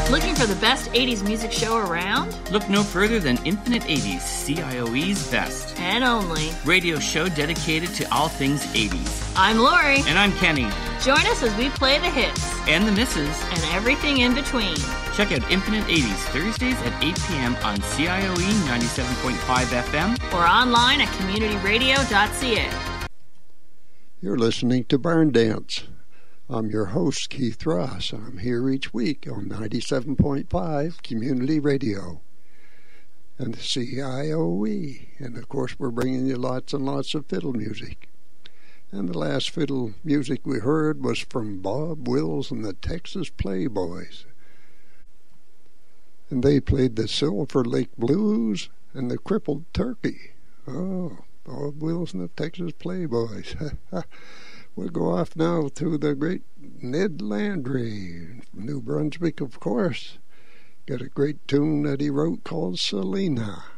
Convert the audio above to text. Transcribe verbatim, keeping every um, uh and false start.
Looking for the best eighties music show around? Look no further than Infinite eighties, C I O E's best. And only. Radio show dedicated to all things eighties. I'm Lori. And I'm Kenny. Join us as we play the hits. And the misses. And everything in between. Check out Infinite eighties Thursdays at eight p.m. on C I O E ninety-seven point five F M. Or online at community radio dot c a. You're listening to Barn Dance. I'm your host, Keith Ross. I'm here each week on ninety-seven point five Community Radio and the C I O E. And, of course, we're bringing you lots and lots of fiddle music. And the last fiddle music we heard was from Bob Wills and the Texas Playboys. And they played the Silver Lake Blues and the Crippled Turkey. Oh, Bob Wills and the Texas Playboys. We'll go off now to the great Ned Landry, New Brunswick, of course. Got a great tune that he wrote called Selena.